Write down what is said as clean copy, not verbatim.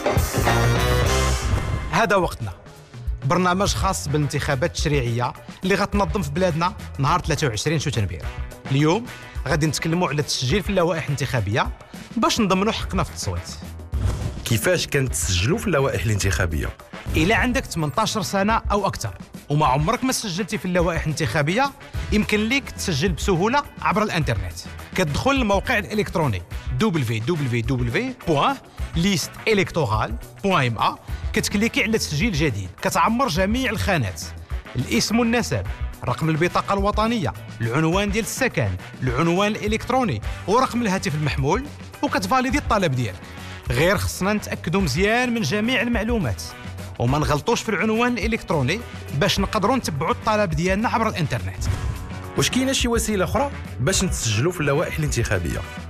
هذا وقتنا، برنامج خاص بالانتخابات التشريعية اللي غتنظم في بلادنا نهار 23 شتنبر. اليوم غادي نتكلموا على التسجيل في اللوائح الانتخابية باش نضمنوا حقنا في التصويت. كيفاش كنتسجلوا في اللوائح الانتخابية؟ إلا عندك 18 سنة أو أكثر وما عمرك ما سجلتي في اللوائح الانتخابية، يمكن ليك تسجل بسهولة عبر الانترنت. كتدخل الموقع الإلكتروني www.listeelectorale.ma، كتكليكي على تسجيل جديد، كتعمر جميع الخانات: الاسم والنسب، رقم البطاقة الوطنية، العنوان ديال السكن، العنوان الإلكتروني ورقم الهاتف المحمول، وكتفاليدي الطلب ديالك. غير خصنا نتأكدوا مزيان من جميع المعلومات وما نغلطوش في العنوان الإلكتروني باش نقدروا نتبعوا الطلب ديالنا عبر الانترنت. واش كاينه شي وسيله اخرى باش نتسجلوا في اللوائح الانتخابيه؟